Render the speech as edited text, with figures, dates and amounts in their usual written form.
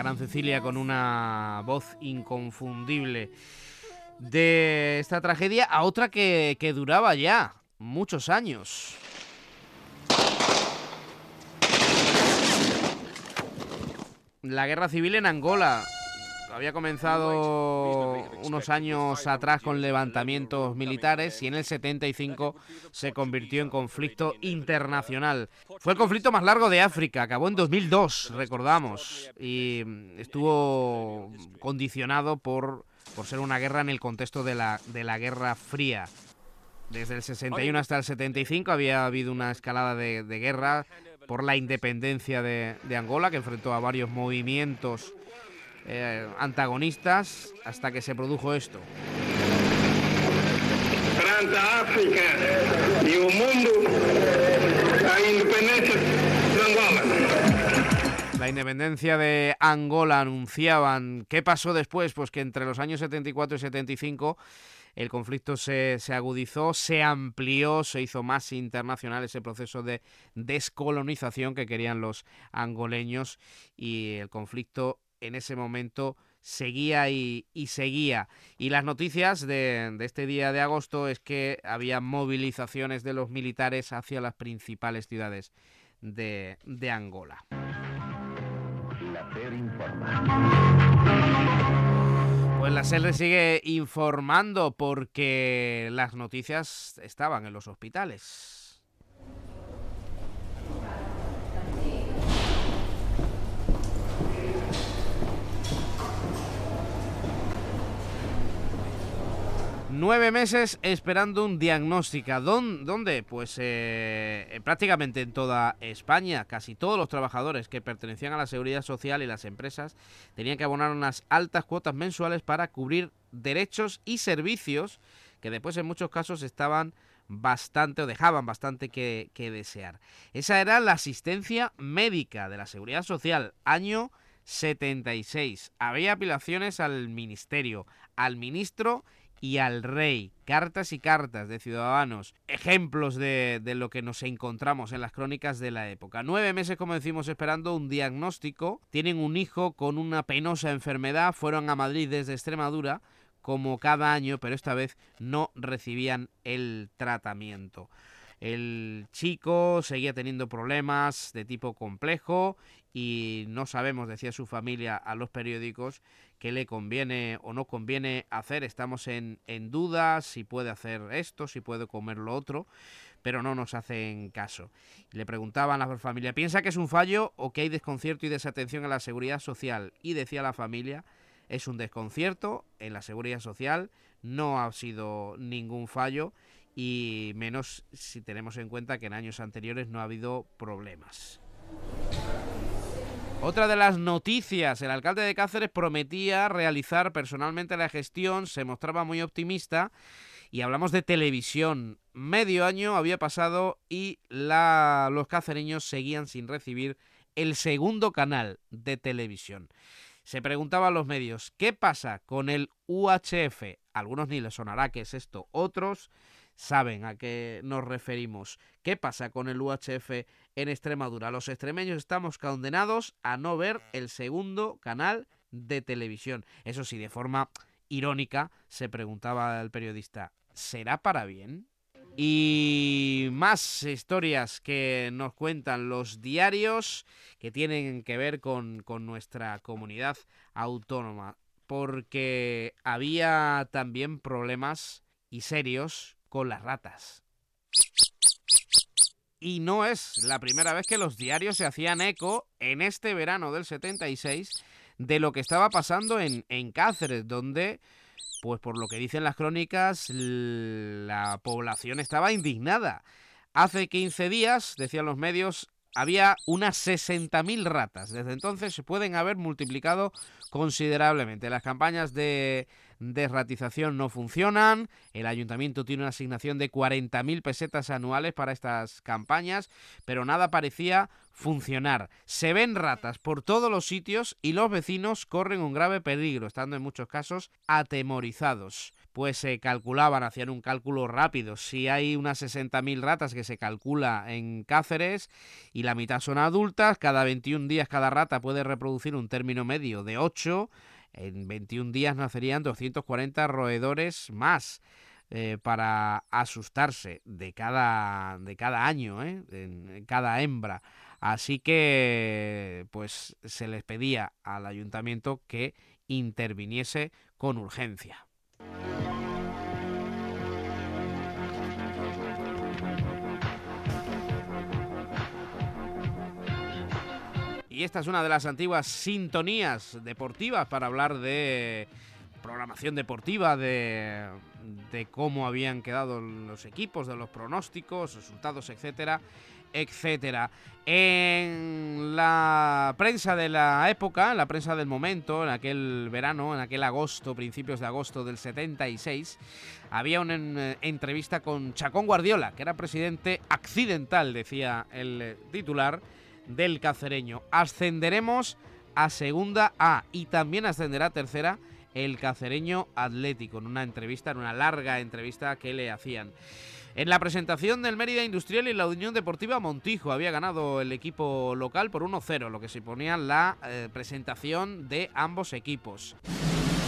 Fran Cecilia con una voz inconfundible de esta tragedia a otra que duraba ya muchos años. La guerra civil en Angola había comenzado unos años atrás con levantamientos militares y en el 75 se convirtió en conflicto internacional. Fue el conflicto más largo de África, acabó en 2002, recordamos, y estuvo condicionado por ser una guerra en el contexto de la Guerra Fría. Desde el 61 hasta el 75 había habido una escalada de guerra por la independencia de Angola, que enfrentó a varios movimientos antagonistas hasta que se produjo esto. Frente a África y el mundo, la independencia de Angola. La independencia de Angola anunciaban. ¿Qué pasó después? Pues que entre los años 74 y 75 el conflicto se agudizó, se amplió, se hizo más internacional ese proceso de descolonización que querían los angoleños, y el conflicto en ese momento seguía y seguía. Y las noticias de este día de agosto es que había movilizaciones de los militares hacia las principales ciudades de Angola. La SER informa. Pues la SER sigue informando porque las noticias estaban en los hospitales. 9 meses esperando un diagnóstico. ¿Dónde? Pues prácticamente en toda España. Casi todos los trabajadores que pertenecían a la Seguridad Social y las empresas tenían que abonar unas altas cuotas mensuales para cubrir derechos y servicios que después en muchos casos estaban bastante o dejaban bastante que desear. Esa era la asistencia médica de la Seguridad Social, año 76. Había apelaciones al ministerio, al ministro y al rey, cartas y cartas de ciudadanos, ejemplos de lo que nos encontramos en las crónicas de la época. 9 meses, como decimos, esperando un diagnóstico. Tienen un hijo con una penosa enfermedad, fueron a Madrid desde Extremadura, como cada año, pero esta vez no recibían el tratamiento. El chico seguía teniendo problemas de tipo complejo y no sabemos, decía su familia a los periódicos, qué le conviene o no conviene hacer. Estamos en dudas si puede hacer esto, si puede comer lo otro, pero no nos hacen caso. Le preguntaban a la familia, ¿piensa que es un fallo o que hay desconcierto y desatención en la Seguridad Social? Y decía la familia, es un desconcierto en la Seguridad Social, no ha sido ningún fallo, y menos si tenemos en cuenta que en años anteriores no ha habido problemas. Otra de las noticias, el alcalde de Cáceres prometía realizar personalmente la gestión, se mostraba muy optimista, y hablamos de televisión. Medio año había pasado y los cacereños seguían sin recibir el segundo canal de televisión. Se preguntaban los medios, ¿qué pasa con el UHF? Algunos ni les sonará qué es esto, otros saben a qué nos referimos. ¿Qué pasa con el UHF en Extremadura? Los extremeños estamos condenados a no ver el segundo canal de televisión. Eso sí, de forma irónica, se preguntaba el periodista, ¿será para bien? Y más historias que nos cuentan los diarios que tienen que ver con nuestra comunidad autónoma, porque había también problemas y serios con las ratas. Y no es la primera vez que los diarios se hacían eco en este verano del 76 de lo que estaba pasando en Cáceres, donde, pues por lo que dicen las crónicas, la población estaba indignada. Hace 15 días, decían los medios, había unas 60.000 ratas. Desde entonces se pueden haber multiplicado considerablemente. Las campañas de ratización no funcionan. El ayuntamiento tiene una asignación de 40.000 pesetas anuales para estas campañas, pero nada parecía funcionar. Se ven ratas por todos los sitios y los vecinos corren un grave peligro, estando en muchos casos atemorizados. pues se calculaban, hacían un cálculo rápido. Si hay unas 60.000 ratas que se calcula en Cáceres y la mitad son adultas, cada 21 días cada rata puede reproducir un término medio de 8, en 21 días nacerían 240 roedores más. Para asustarse de cada año, en cada hembra. Así que pues se les pedía al ayuntamiento que interviniese con urgencia. Y esta es una de las antiguas sintonías deportivas para hablar de programación deportiva, de cómo habían quedado los equipos, de los pronósticos, resultados, etcétera, etcétera. En la prensa de la época, en la prensa del momento, en aquel verano, en aquel agosto, principios de agosto del 76, había una entrevista con Chacón Guardiola, que era presidente accidental, decía el titular, del Cacereño. Ascenderemos a Segunda A y también ascenderá a Tercera el Cacereño Atlético, en una entrevista, en una larga entrevista que le hacían. En la presentación del Mérida Industrial y la Unión Deportiva Montijo había ganado el equipo local por 1-0, lo que suponía la presentación de ambos equipos.